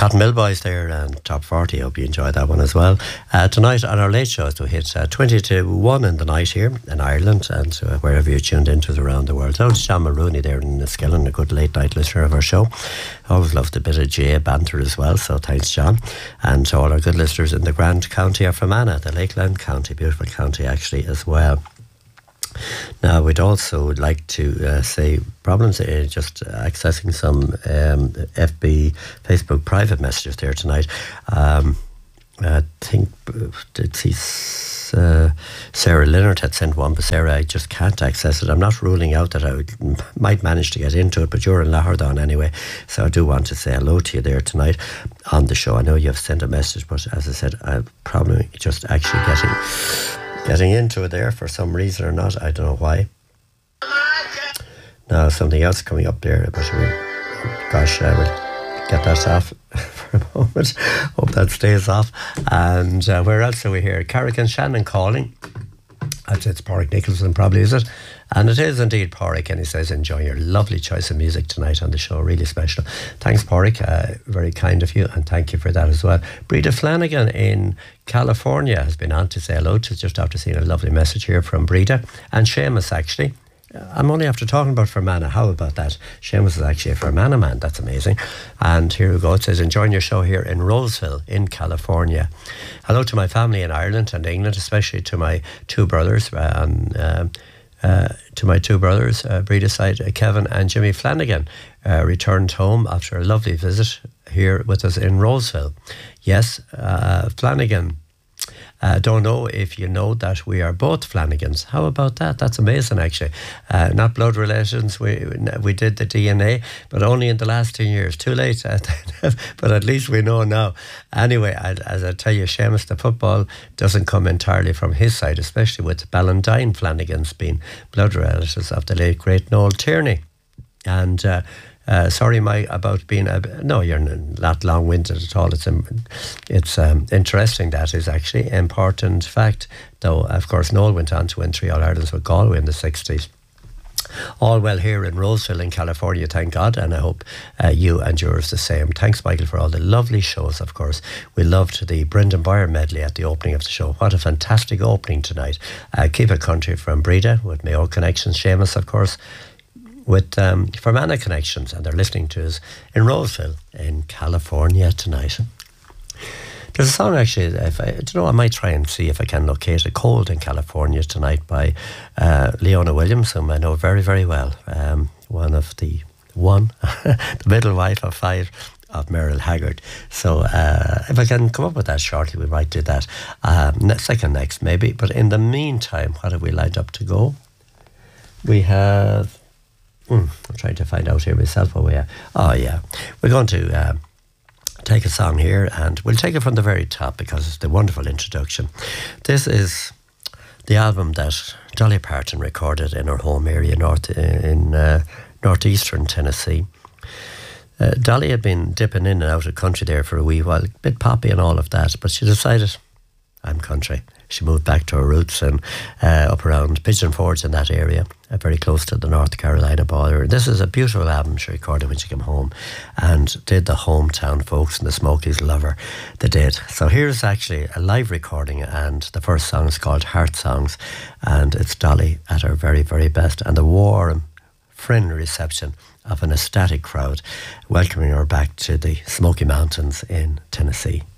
Cotton Mill Boys there and Top 40. Hope you enjoyed that one as well. Tonight on our late shows, we hit 20 to 1 in the night here in Ireland and wherever you're tuned into around the world. So it's John Mulrooney there in Skillen, a good late night listener of our show. Always loved a bit of GA banter as well, so thanks, John. And to all our good listeners in the Grand County of Fermanagh, the Lakeland County, beautiful county actually as well. Now, we'd also like to say problems just accessing some Facebook private messages there tonight. I think Sarah Leonard had sent one, but Sarah, I just can't access it. I'm not ruling out that I might manage to get into it, but you're in Lahardon anyway, so I do want to say hello to you there tonight on the show. I know you have sent a message, but as I said, I'm probably just actually getting into it there for some reason or not. I don't know why. Now something else coming up there, but gosh, I will get that off for a moment. Hope that stays off. And where else are we here? Carrick Shannon calling. I'd say it's Pádraig Nicholson probably, is it? And it is indeed Pádraig, and he says enjoy your lovely choice of music tonight on the show, really special. Thanks Pádraig, very kind of you, and thank you for that as well. Breda Flanagan in California has been on to say hello to us just after seeing a lovely message here from Breda. And Seamus actually, I'm only after talking about Fermanagh, how about that? Seamus is actually a Fermanagh man, that's amazing. And here we go, it says enjoying your show here in Roseville in California. Hello to my family in Ireland and England, especially to my two brothers Breda side, Kevin and Jimmy Flanagan, returned home after a lovely visit here with us in Roseville. Yes, Flanagan, don't know if you know that we are both Flanagans. How about that? That's amazing, actually. Not blood relations. We did the DNA, but only in the last 10 years. Too late, but at least we know now. Anyway, as I tell you, Seamus, the football doesn't come entirely from his side, especially with Ballantyne Flanagans being blood relatives of the late great Noel Tierney. And sorry, Mike, about being no, you're not long-winded at all. It's interesting. That is actually an important fact, though. Of course, Noel went on to win 3 All-Irelands with Galway in the 60s. All well here in Roseville in California, thank God, and I hope you and yours the same. Thanks, Michael, for all the lovely shows, of course. We loved the Brendan Byrne medley at the opening of the show. What a fantastic opening tonight. Keep It Country from Breda with Mayo Connections. Seamus, of course, with Fermanagh Connections, and they're listening to us in Roseville in California tonight. There's a song actually, I might try and see if I can locate it, Cold in California Tonight by Leona Williams, whom I know very, very well. The middle wife of 5 of Merrill Haggard. So if I can come up with that shortly, we might do that. Second next maybe, but in the meantime, what have we lined up to go? We have... I'm trying to find out here myself where we are. Oh yeah, we're going to take a song here, and we'll take it from the very top because it's the wonderful introduction. This is the album that Dolly Parton recorded in her home area northeastern Tennessee. Dolly had been dipping in and out of country there for a wee while, a bit poppy and all of that, but she decided, I'm country. She moved back to her roots and up around Pigeon Forge in that area, very close to the North Carolina border. This is a beautiful album she recorded when she came home, and did the hometown folks and the Smokies love her. They did. So here's actually a live recording, and the first song is called Heart Songs, and it's Dolly at her very, very best, and the warm, friendly reception of an ecstatic crowd welcoming her back to the Smoky Mountains in Tennessee.